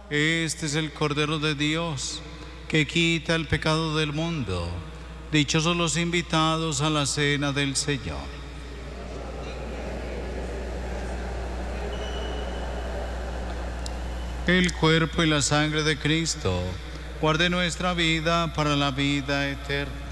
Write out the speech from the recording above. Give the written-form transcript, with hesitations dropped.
Este es el Cordero de Dios, que quita el pecado del mundo. Dichosos los invitados a la cena del Señor. El cuerpo y la sangre de Cristo guarde nuestra vida para la vida eterna.